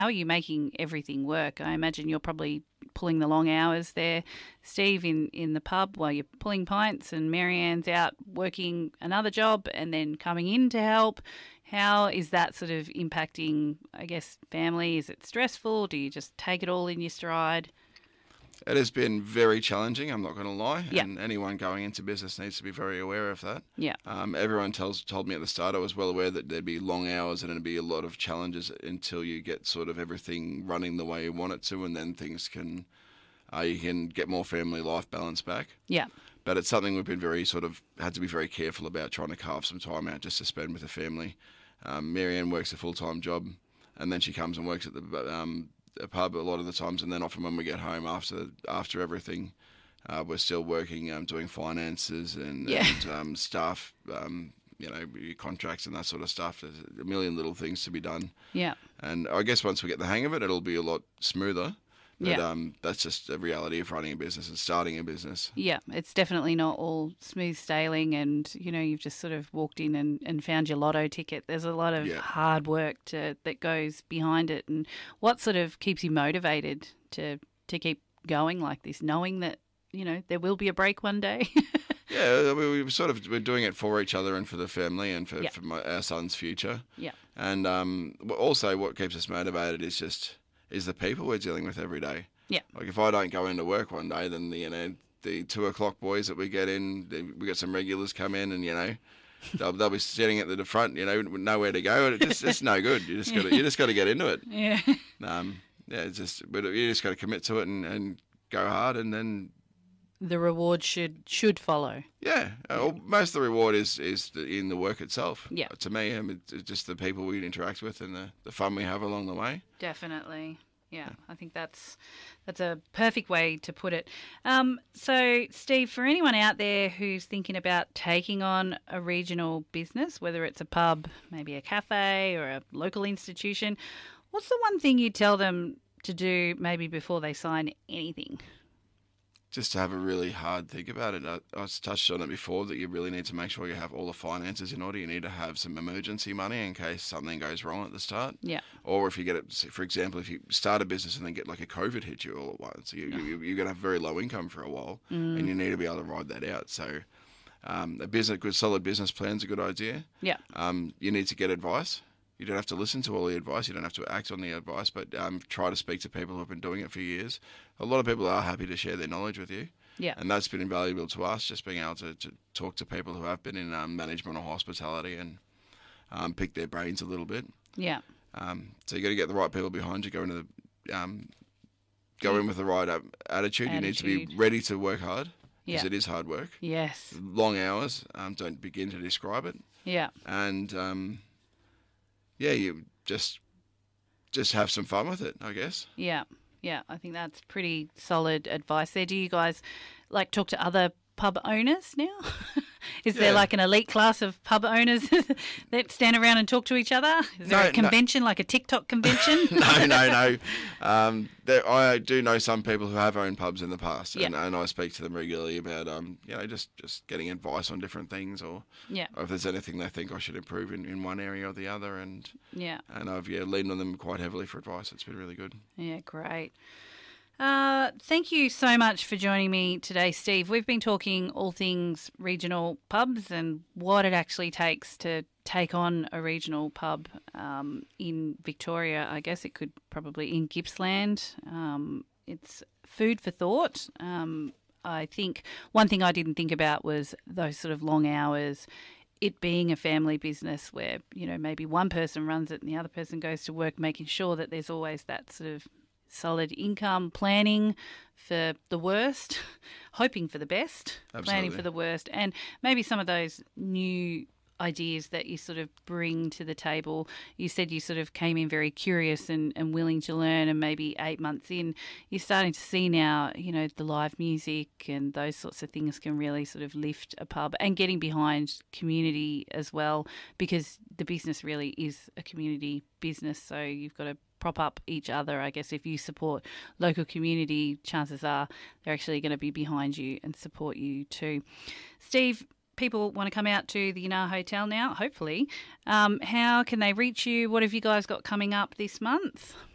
How are you making everything work? I imagine you're probably pulling the long hours there, Steve, in the pub while you're pulling pints, and Marianne's out working another job and then coming in to help. How is that sort of impacting, I guess, family? Is it stressful? Do you just take it all in your stride? It has been very challenging, I'm not going to lie, Yeah. and anyone going into business needs to be very aware of that. Yeah. Everyone told me at the start, I was well aware that there'd be long hours and it'd be a lot of challenges until you get sort of everything running the way you want it to, and then things can, you can get more family life balance back. Yeah. But it's something we've been had to be very careful about, trying to carve some time out just to spend with the family. Marianne works a full-time job, and then she comes and works at the pub a lot of the times, and then often when we get home after everything, we're still working, doing finances and staff, your contracts and that sort of stuff. There's a million little things to be done. Yeah. And I guess once we get the hang of it, it'll be a lot smoother. But that's just the reality of running a business and starting a business. Yeah, it's definitely not all smooth sailing and, you've just sort of walked in and found your lotto ticket. There's a lot of hard work that goes behind it. And what sort of keeps you motivated to keep going like this, knowing that, there will be a break one day? Yeah, we're doing it for each other and for the family and for our son's future. Yeah. And also what keeps us motivated is the people we're dealing with every day. Yeah. Like if I don't go into work one day, then the 2 o'clock boys that we get in, we got some regulars come in, and they'll be sitting at the front, nowhere to go, and it's no good. You just got to get into it. Yeah. But you just got to commit to it and go hard, and then the reward should follow. Yeah. Most of the reward is in the work itself. Yeah. To me, it's just the people we interact with and the fun we have along the way. Definitely. Yeah. I think that's a perfect way to put it. So, Steve, for anyone out there who's thinking about taking on a regional business, whether it's a pub, maybe a cafe or a local institution, what's the one thing you tell them to do maybe before they sign anything? Just to have a really hard think about it. I touched on it before that you really need to make sure you have all the finances in order. You need to have some emergency money in case something goes wrong at the start. Yeah. Or if you get it, for example, if you start a business and then get like a COVID hit you all at once, you're going to have very low income for a while, and you need to be able to ride that out. So good solid business plan is a good idea. Yeah. You need to get advice. You don't have to listen to all the advice. You don't have to act on the advice, but try to speak to people who have been doing it for years. A lot of people are happy to share their knowledge with you. Yeah. And that's been invaluable to us, just being able to talk to people who have been in management or hospitality and pick their brains a little bit. Yeah. So you got to get the right people behind you, go in with the right attitude. You need to be ready to work hard, because it is hard work. Yes. Long hours. Don't begin to describe it. Yeah. And you just have some fun with it, I guess. Yeah, yeah. I think that's pretty solid advice there. Do you guys talk to other pub owners now? Is there an elite class of pub owners that stand around and talk to each other? Is there a convention, like a TikTok convention? No. I do know some people who have owned pubs in the past, and I speak to them regularly about just getting advice on different things, or if there's anything they think I should improve in one area or the other, and I've leaned on them quite heavily for advice. It's been really good. Yeah, great. Thank you so much for joining me today, Steve. We've been talking all things regional pubs and what it actually takes to take on a regional pub in Victoria. I guess it could probably in Gippsland. It's food for thought. I think one thing I didn't think about was those sort of long hours, it being a family business where, maybe one person runs it and the other person goes to work, making sure that there's always that sort of solid income, planning for the worst, hoping for the best, planning for the worst, and maybe some of those new ideas that you sort of bring to the table. You said you sort of came in very curious and willing to learn, and maybe 8 months in, you're starting to see now, the live music and those sorts of things can really sort of lift a pub, and getting behind community as well, because the business really is a community business. So you've got to prop up each other. I guess if you support local community, chances are they're actually going to be behind you and support you too. Steve, people want to come out to the Yanar Hotel now, hopefully. How can they reach you? What have you guys got coming up this month?